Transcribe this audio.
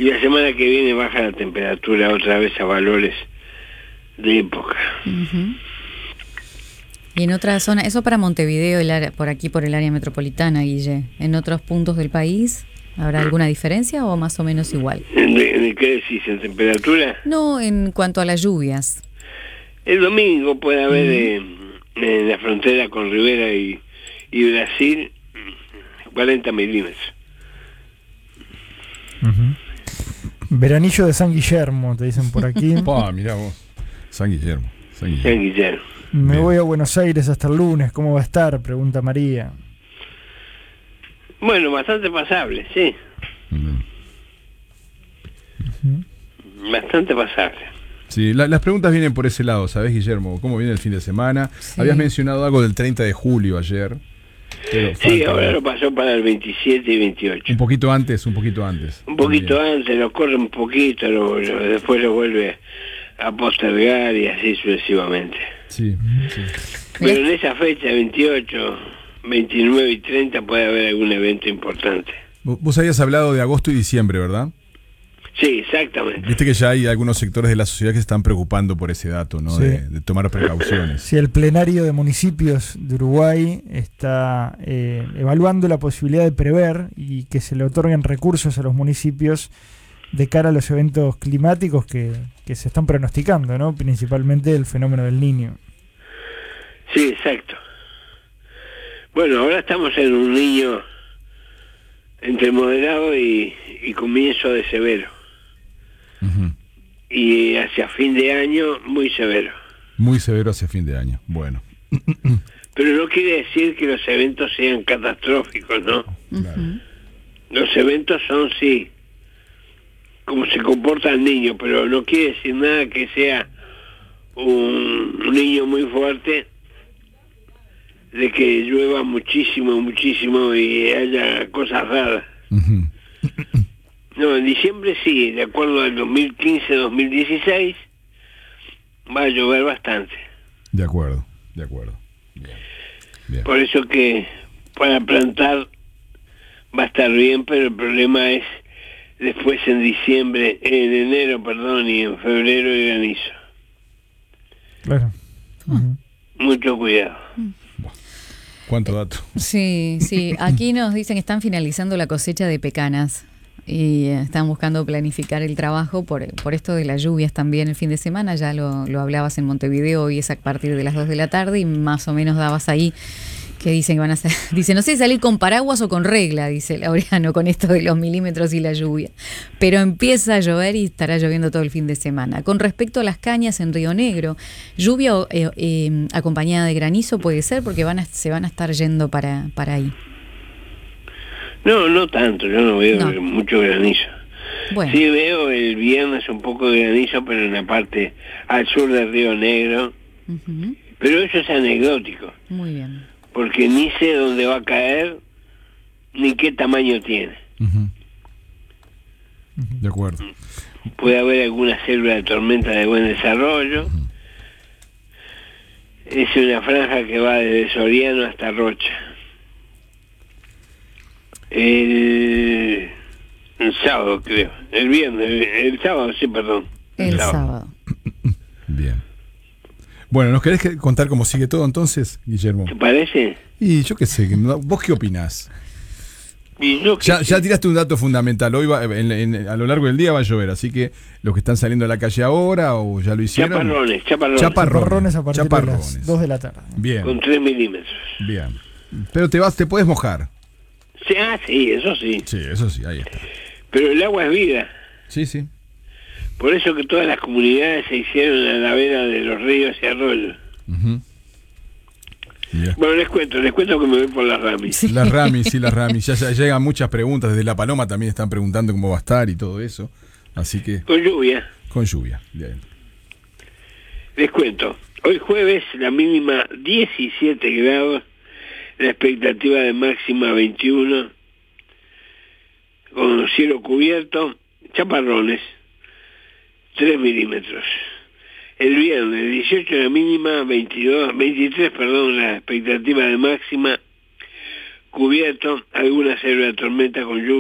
Y la semana que viene baja la temperatura otra vez a valores de época. Uh-huh. Y en otra zona, eso para Montevideo, por aquí por el área metropolitana, Guille. ¿En otros puntos del país habrá alguna diferencia o más o menos igual? ¿De qué decís? ¿En temperatura? No, en cuanto a las lluvias. El domingo puede haber en la frontera con Rivera y Brasil 40 milímetros. Uh-huh. Veranillo de San Guillermo, te dicen por aquí. Mirá vos. San Guillermo. San Guillermo. Me voy a Buenos Aires hasta el lunes, ¿cómo va a estar? Pregunta María. Bueno, bastante pasable, sí. Uh-huh. Bastante pasable. Sí, las preguntas vienen por ese lado, ¿sabés, Guillermo? ¿Cómo viene el fin de semana? Sí. Habías mencionado algo del 30 de julio ayer. Sí, ahora lo pasó para el 27 y 28. Un poquito antes. Un poquito antes, lo corre un poquito, después lo vuelve a postergar y así sucesivamente. Sí. Pero en esa fecha, 28, 29 y 30, puede haber algún evento importante. Vos habías hablado de agosto y diciembre, ¿verdad? Sí, exactamente. Viste que ya hay algunos sectores de la sociedad que se están preocupando por ese dato, ¿no? Sí. De tomar precauciones. Sí, el plenario de municipios de Uruguay está evaluando la posibilidad de prever y que se le otorguen recursos a los municipios de cara a los eventos climáticos que se están pronosticando, ¿no? Principalmente el fenómeno del Niño. Sí, exacto. Bueno, ahora estamos en un Niño entre moderado y comienzo de severo. Uh-huh. Y hacia fin de año muy severo. Muy severo hacia fin de año, bueno. Pero no quiere decir que los eventos sean catastróficos, ¿no? Uh-huh. Los eventos son, sí, como se comporta el niño, pero no quiere decir nada que sea un niño muy fuerte, de que llueva muchísimo y haya cosas raras. Uh-huh. No, en diciembre sí, de acuerdo al 2015-2016, va a llover bastante. De acuerdo. Bien. Por eso que para plantar va a estar bien, pero el problema es después en enero, y en febrero el granizo. Claro. Uh-huh. Mucho cuidado. ¿Cuánto dato? Sí, aquí nos dicen que están finalizando la cosecha de pecanas y están buscando planificar el trabajo por esto de las lluvias también el fin de semana. Ya lo hablabas en Montevideo y es a partir de las 2 de la tarde y más o menos dabas ahí que dicen que van a hacer, dice, no sé, salir con paraguas o con regla, dice Laureano, con esto de los milímetros y la lluvia. Pero empieza a llover y estará lloviendo todo el fin de semana. Con respecto a las cañas en Río Negro, lluvia acompañada de granizo puede ser porque se van a estar yendo para ahí. No tanto, yo no veo mucho granizo. Bueno. Sí veo el viernes un poco de granizo, pero en la parte al sur de Río Negro. Uh-huh. Pero eso es anecdótico. Muy bien. Porque ni sé dónde va a caer, ni qué tamaño tiene. Uh-huh. De acuerdo. Puede haber alguna célula de tormenta de buen desarrollo. Uh-huh. Es una franja que va desde Soriano hasta Rocha. El sábado, creo. El sábado, sí, perdón. El sábado. Bien. Bueno, ¿nos querés contar cómo sigue todo entonces, Guillermo? ¿Te parece? Y yo qué sé, ¿vos qué opinás? Ya tiraste un dato fundamental. Hoy a lo largo del día va a llover, así que los que están saliendo a la calle ahora o ya lo hicieron. Chaparrones a partir de las 2 de la tarde. Bien. Con 3 milímetros. Bien. Pero te puedes mojar. Sí, eso sí. Sí, eso sí, ahí está. Pero el agua es vida. Sí. Por eso que todas las comunidades se hicieron a la vera de los ríos y arroyos. Uh-huh. Yeah. Bueno, les cuento que me voy por las Ramis. Sí. Las Ramis. Ya llegan muchas preguntas. Desde La Paloma también están preguntando cómo va a estar y todo eso. Así que... Con lluvia. Bien. Les cuento. Hoy jueves la mínima 17 grados, la expectativa de máxima 21, con cielo cubierto, chaparrones, 3 milímetros. El viernes 18 la mínima, 23, la expectativa de máxima, cubierto, alguna célula de tormenta con lluvia.